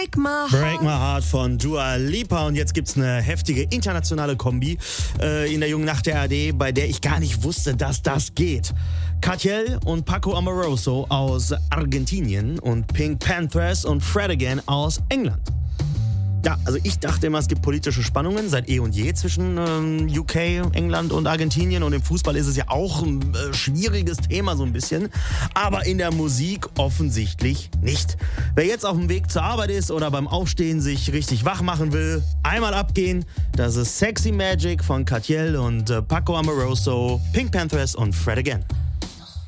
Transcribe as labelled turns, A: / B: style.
A: Break My Heart von Dua Lipa. Und jetzt gibt's eine heftige internationale Kombi in der jungen Nacht der ARD, bei der ich gar nicht wusste, dass das geht. Cartiel und Paco Amoroso aus Argentinien und Pink Panthers und Fred Again aus England. Ja, also ich dachte immer, es gibt politische Spannungen seit eh und je zwischen UK, England und Argentinien. Und im Fußball ist es ja auch ein schwieriges Thema so ein bisschen. Aber in der Musik offensichtlich nicht. Wer jetzt auf dem Weg zur Arbeit ist oder beim Aufstehen sich richtig wach machen will, einmal abgehen. Das ist Sexy Magic von Cartiel und Paco Amoroso, Pink Panthers und Fred Again.